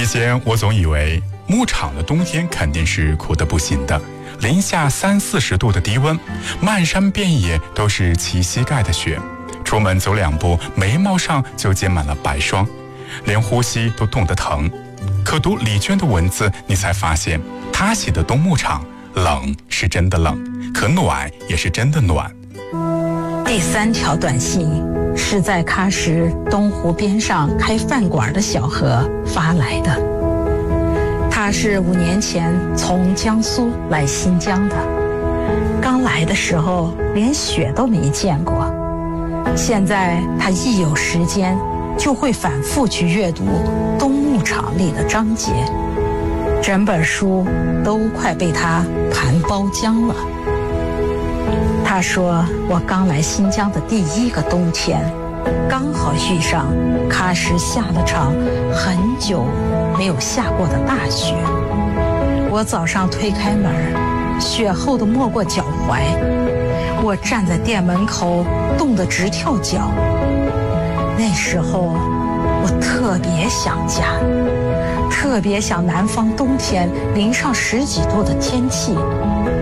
以前我总以为牧场的冬天肯定是苦得不行的，零下30-40度的低温，漫山遍野都是齐膝盖的雪，出门走2步，眉毛上就结满了白霜，连呼吸都冻得疼。可读李娟的文字，你才发现她写的冬牧场冷是真的冷，可暖也是真的暖。 第3条短信是在喀什东湖边上开饭馆的小何发来的。他是5年前从江苏来新疆的，刚来的时候连雪都没见过。现在他一有时间就会反复去阅读《冬牧场》里的章节，整本书都快被他盘包浆了。他说，我刚来新疆的第1个冬天，刚好遇上喀什下了场很久没有下过的大雪。我早上推开门，雪厚的没过脚踝，我站在店门口冻得直跳脚。那时候我特别想家，特别想南方冬天零上10几度的天气，